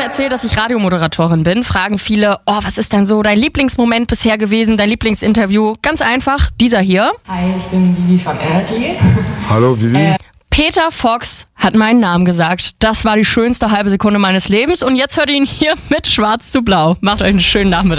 erzähle, dass ich Radiomoderatorin bin, fragen viele, was ist denn so dein Lieblingsmoment bisher gewesen, dein Lieblingsinterview? Ganz einfach, dieser hier. Hi, ich bin Vivi von Energy. Hallo Vivi. Peter Fox hat meinen Namen gesagt. Das war die schönste halbe Sekunde meines Lebens und jetzt hört ihr ihn hier mit Schwarz zu Blau. Macht euch einen schönen Nachmittag.